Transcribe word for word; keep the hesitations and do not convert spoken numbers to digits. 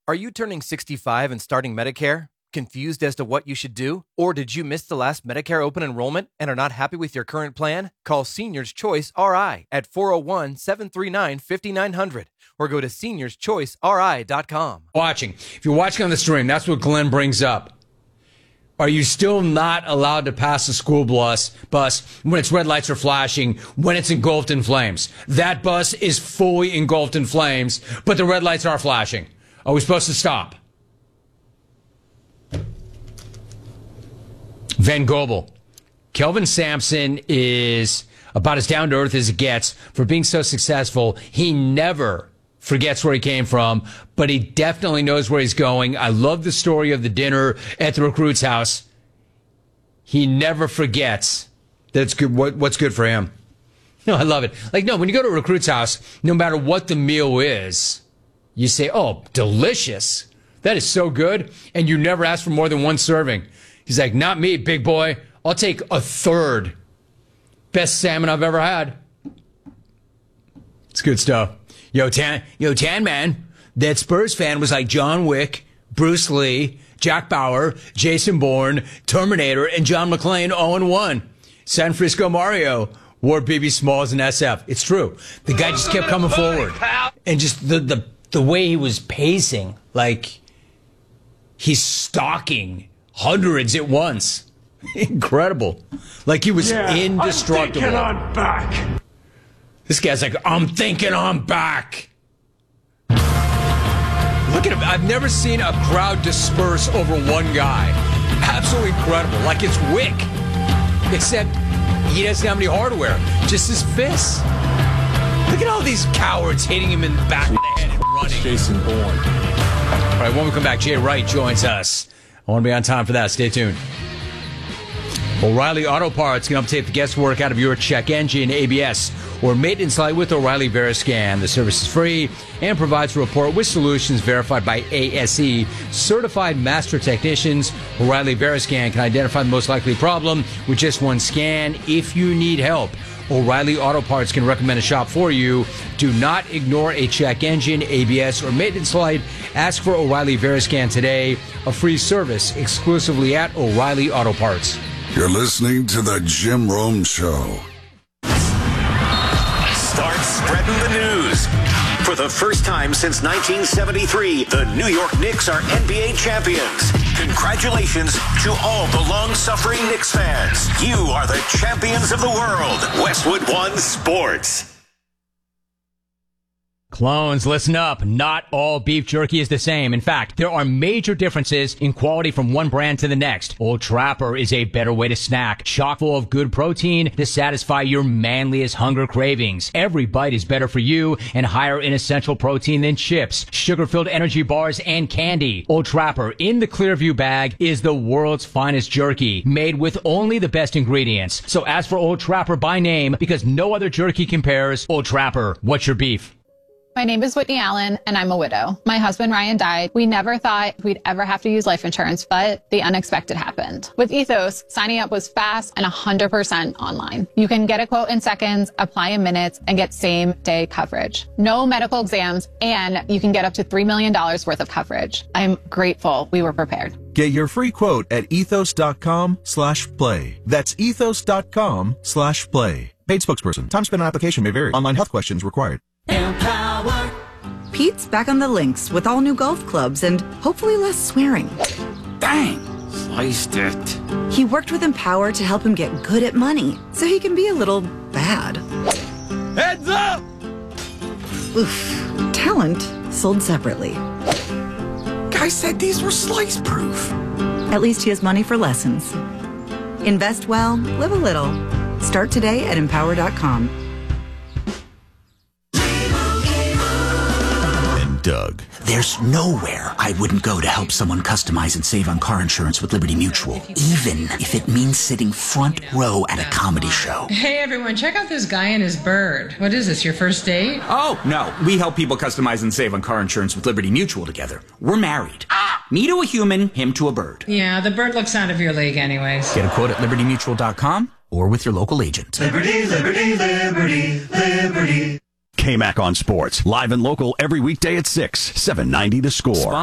Are you turning sixty-five and starting Medicare? Confused as to what you should do? Or did you miss the last Medicare open enrollment and are not happy with your current plan? Call Seniors Choice R I at four oh one, seven three nine, five nine zero zero or go to seniors choice r i dot com. Watching. If you're watching on the stream, that's what Glenn brings up. Are you still not allowed to pass the school bus, bus when its red lights are flashing, when it's engulfed in flames? That bus is fully engulfed in flames, but the red lights are flashing. Are we supposed to stop? Van Gobel. Kelvin Sampson is about as down to earth as it gets for being so successful. He never forgets where he came from, but he definitely knows where he's going. I love the story of the dinner at the recruit's house. He never forgets that's good. What, what's good for him. No, I love it. Like, no, when you go to a recruit's house, no matter what the meal is, you say, oh, delicious. That is so good. And you never ask for more than one serving. He's like, not me, big boy. I'll take a third. Best salmon I've ever had. It's good stuff. Yo, Tan, yo, Tan Man, that Spurs fan was like John Wick, Bruce Lee, Jack Bauer, Jason Bourne, Terminator, and John McClane all in one. San Francisco Mario wore B B Smalls and S F. It's true. The guy just kept coming forward. And just the, the, the way he was pacing, like he's stalking hundreds at once. Incredible. Like he was yeah, indestructible. I'm thinking I'm back. This guy's like, I'm thinking I'm back. Look at him. I've never seen a crowd disperse over one guy. Absolutely incredible. Like it's Wick. Except he doesn't have any hardware. Just his fists. Look at all these cowards hitting him in the back of the head and running. Jason Bourne. All right, when we come back, Jay Wright joins us. I want to be on time for that. Stay tuned. O'Reilly Auto Parts can update the guesswork out of your check engine, A B S, or maintenance light with O'Reilly Veriscan. The service is free and provides a report with solutions verified by A S E. Certified master technicians, O'Reilly Veriscan can identify the most likely problem with just one scan. If you need help, O'Reilly Auto Parts can recommend a shop for you. Do not ignore a check engine, A B S, or maintenance light. Ask for O'Reilly Veriscan today. A free service exclusively at O'Reilly Auto Parts. You're listening to the Jim Rome Show. Start spreading the news. For the first time since nineteen seventy-three, the New York Knicks are N B A champions. Congratulations to all the long-suffering Knicks fans. You are the champions of the world. Westwood One Sports. Clones, listen up. Not all beef jerky is the same. In fact, there are major differences in quality from one brand to the next. Old Trapper is a better way to snack, chock full of good protein to satisfy your manliest hunger cravings. Every bite is better for you and higher in essential protein than chips, sugar-filled energy bars, and candy. Old Trapper in the Clearview bag is the world's finest jerky, made with only the best ingredients. So ask for Old Trapper by name because no other jerky compares. Old Trapper, what's your beef? My name is Whitney Allen, and I'm a widow. My husband, Ryan, died. We never thought we'd ever have to use life insurance, but the unexpected happened. With Ethos, signing up was fast and one hundred percent online. You can get a quote in seconds, apply in minutes, and get same-day coverage. No medical exams, and you can get up to three million dollars worth of coverage. I'm grateful we were prepared. Get your free quote at ethos.com slash play. That's ethos.com slash play. Paid spokesperson. Time spent on application may vary. Online health questions required. Empower. Pete's back on the links with all new golf clubs and hopefully less swearing. Dang, sliced it. He worked with Empower to help him get good at money so he can be a little bad. Heads up! Oof. Talent sold separately. Guy said these were slice proof. At least he has money for lessons. Invest well, live a little. Start today at empower dot com. Doug. There's nowhere I wouldn't go to help someone customize and save on car insurance with Liberty Mutual, even if it means sitting front row at a comedy show. Hey everyone, check out this guy and his bird. What is this, your first date? Oh, no. We help people customize and save on car insurance with Liberty Mutual together. We're married. Ah! Me to a human, him to a bird. Yeah, the bird looks out of your league anyways. Get a quote at liberty mutual dot com or with your local agent. Liberty, liberty, liberty, liberty. K-Mac on Sports, live and local every weekday at six, seven ninety The Score.